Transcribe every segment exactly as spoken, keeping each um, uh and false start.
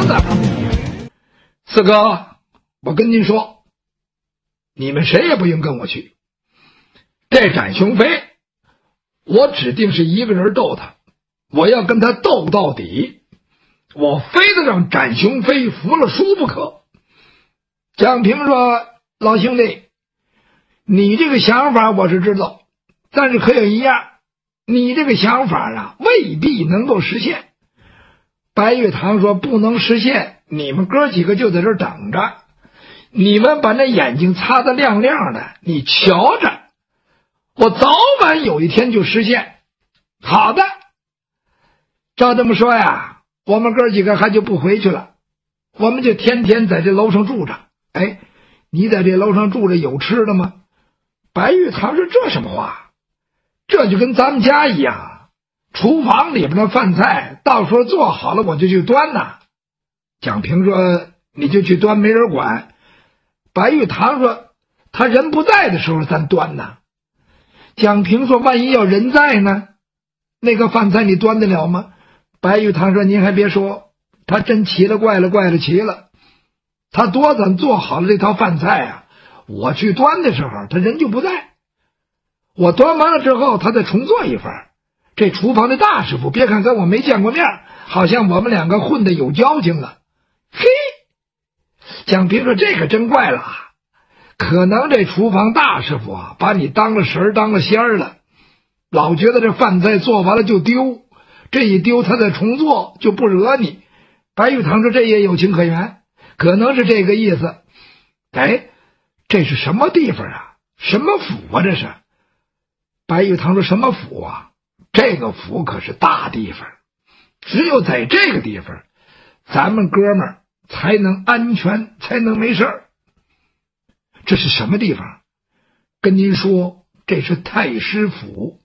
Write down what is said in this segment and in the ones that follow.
娘在旁边。四哥，我跟您说，你们谁也不用跟我去。这展雄飞，我指定是一个人斗他，我要跟他斗到底，我非得让展雄飞服了输不可。蒋平说，老兄弟，你这个想法我是知道，但是可有一样，你这个想法啊未必能够实现。白玉堂说，不能实现，你们哥几个就在这儿等着，你们把那眼睛擦得亮亮的，你瞧着，我早晚有一天就实现。好的，照这么说呀，我们哥几个还就不回去了，我们就天天在这楼上住着。哎，你在这楼上住着有吃的吗？白玉堂说，这什么话，这就跟咱们家一样，厨房里边的饭菜到时候做好了我就去端呐。蒋平说，你就去端，没人管。白玉堂说，他人不在的时候咱端呐。蒋平说，万一要人在呢，那个饭菜你端得了吗？白玉堂说，您还别说，他真奇了怪了怪了奇了，他多咱做好了这套饭菜啊，我去端的时候他人就不在，我端完了之后他再重做一份。这厨房的大师傅别看跟我没见过面，好像我们两个混得有交情了。嘿，蒋平说，这可真怪了，可能这厨房大师傅啊把你当了神当了仙儿了，老觉得这饭菜做完了就丢，这一丢他再重做就不惹你。白玉堂说，这也有情可原，可能是这个意思。哎，这是什么地方啊？什么府啊这是？白玉堂说，什么府啊？这个府可是大地方，只有在这个地方咱们哥们儿才能安全，才能没事儿。这是什么地方？跟您说，这是太师府，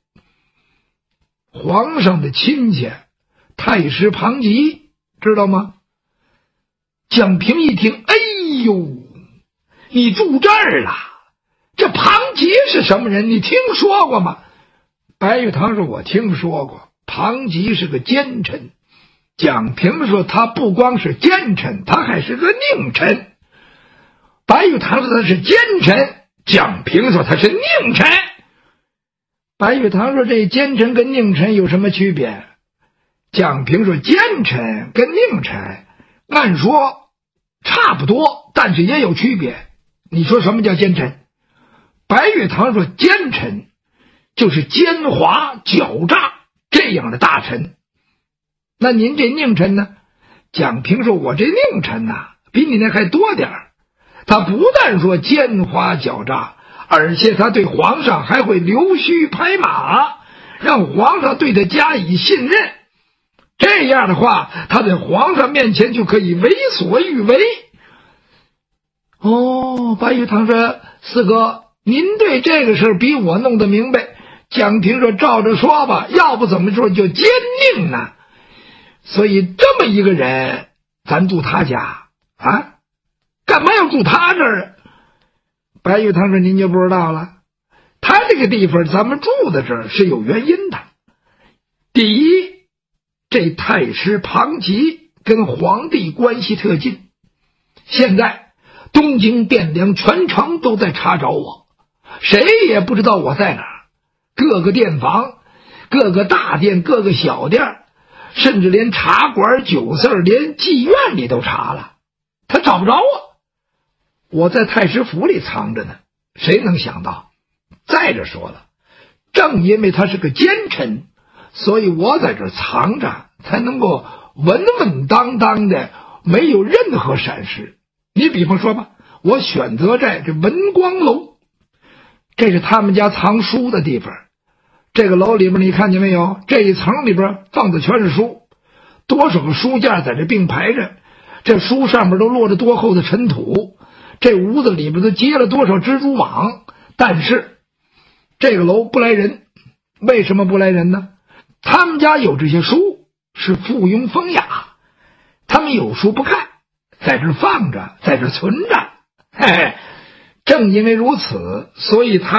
皇上的亲戚太师庞吉，知道吗？蒋平一听，哎呦，你住这儿了？这庞吉是什么人？你听说过吗？白玉堂说，我听说过，庞吉是个奸臣。蒋平说，他不光是奸臣，他还是个佞臣。白玉堂说他是奸臣，蒋平说他是佞臣。白玉堂说，这奸臣跟佞臣有什么区别？蒋平说，奸臣跟佞臣按说差不多，但是也有区别。你说什么叫奸臣？白玉堂说，奸臣就是奸猾狡诈这样的大臣。那您这佞臣呢？蒋平说，我这佞臣呐、啊，比你那还多点儿。他不但说奸猾狡诈，而且他对皇上还会溜须拍马，让皇上对他加以信任。这样的话，他在皇上面前就可以为所欲为。哦，白玉堂说，四哥，您对这个事比我弄得明白。蒋平说，照着说吧，要不怎么说就奸佞呢？所以这么一个人，咱住他家啊？干嘛要住他这儿？白玉堂说，您就不知道了，他这个地方咱们住的这儿是有原因的。第一，这太师庞吉跟皇帝关系特近，现在东京汴梁全城都在查找我，谁也不知道我在哪儿，各个店房，各个大店，各个小店，甚至连茶馆酒肆连妓院里都查了，他找不着我。我在太师府里藏着呢，谁能想到？再者说了，正因为他是个奸臣，所以我在这儿藏着，才能够稳稳当当的，没有任何闪失。你比方说吧，我选择在这文光楼，这是他们家藏书的地方。这个楼里边你看见没有？这一层里边放的全是书，多少个书架在这并排着，这书上面都落着多厚的尘土，这屋子里边都结了多少蜘蛛网。但是这个楼不来人，为什么不来人呢？他们家有这些书是附庸风雅，他们有书不看，在这放着，在这存着。嘿嘿，正因为如此，所以他